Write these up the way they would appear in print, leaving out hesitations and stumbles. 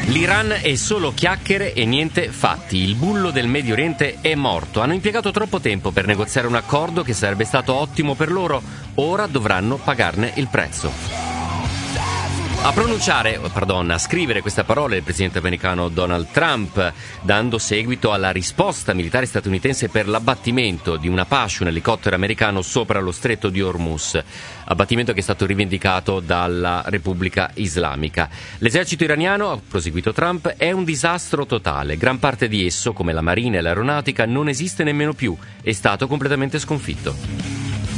L'Iran è solo chiacchiere e niente fatti. Il bullo del Medio Oriente è morto. Hanno impiegato troppo tempo per negoziare un accordo che sarebbe stato ottimo per loro. Ora dovranno pagarne il prezzo. A scrivere queste parole il presidente americano Donald Trump, dando seguito alla risposta militare statunitense per l'abbattimento di un Apache, un elicottero americano, sopra lo stretto di Hormuz, abbattimento che è stato rivendicato dalla Repubblica Islamica. L'esercito iraniano, ha proseguito Trump, è un disastro totale. Gran parte di esso, come la marina e l'aeronautica, non esiste nemmeno più, è stato completamente sconfitto.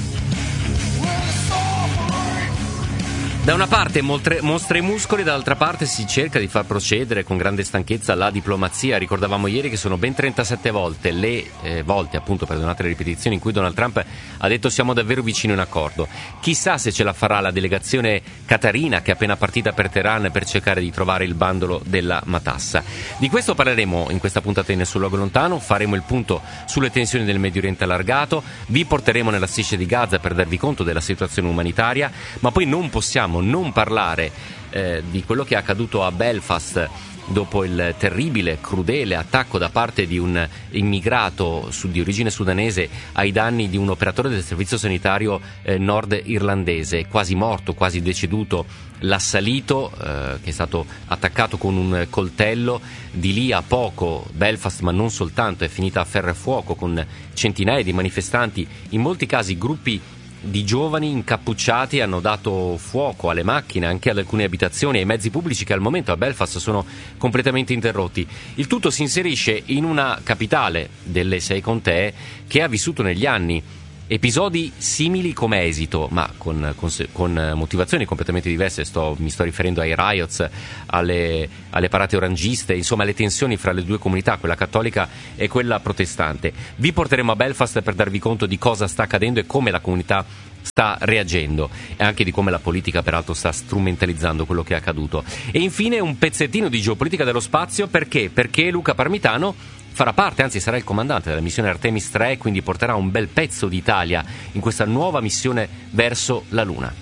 Da una parte mostra i muscoli, dall'altra parte si cerca di far procedere con grande stanchezza la diplomazia. Ricordavamo ieri che sono ben 37 volte le ripetizioni in cui Donald Trump ha detto siamo davvero vicini a un accordo. Chissà se ce la farà la delegazione qatarina che è appena partita per Teheran per cercare di trovare il bandolo della matassa. Di questo parleremo in questa puntata di Nessun Luogo Lontano, faremo il punto sulle tensioni del Medio Oriente allargato, vi porteremo nella striscia di Gaza per darvi conto della situazione umanitaria, ma poi non possiamo non parlare di quello che è accaduto a Belfast dopo il terribile, crudele attacco da parte di un immigrato di origine sudanese ai danni di un operatore del servizio sanitario nord-irlandese, quasi morto, quasi deceduto, l'assalito che è stato attaccato con un coltello. Di lì a poco Belfast, ma non soltanto, è finita a ferro e fuoco con centinaia di manifestanti, in molti casi gruppi di giovani incappucciati, hanno dato fuoco alle macchine, anche ad alcune abitazioni e ai mezzi pubblici che al momento a Belfast sono completamente interrotti. Il tutto si inserisce in una capitale delle 6 contee che ha vissuto negli anni episodi simili come esito, ma con motivazioni completamente diverse. Mi sto riferendo ai riots, alle parate orangiste, insomma alle tensioni fra le due comunità, quella cattolica e quella protestante. Vi porteremo a Belfast per darvi conto di cosa sta accadendo e come la comunità sta reagendo, e anche di come la politica peraltro sta strumentalizzando quello che è accaduto. E infine un pezzettino di geopolitica dello spazio, perché Luca Parmitano farà parte, anzi sarà il comandante della missione Artemis 3, quindi porterà un bel pezzo d'Italia in questa nuova missione verso la Luna.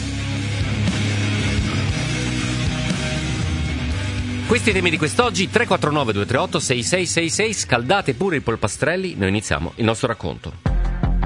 Questi i temi di quest'oggi. 349 238 6666, scaldate pure i polpastrelli, noi iniziamo il nostro racconto.